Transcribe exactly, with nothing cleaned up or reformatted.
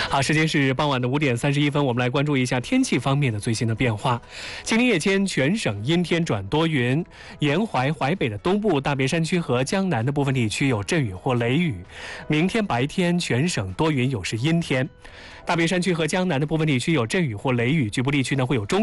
好，时间是傍晚的五点三十一分，我们来关注一下天气方面的最新的变化。今天夜间全省阴天转多云，沿淮淮北的东部、大别山区和江南的部分地区有阵雨或雷雨。明天白天全省多云有时阴天，大别山区和江南的部分地区有阵雨或雷雨，局部地区呢会有中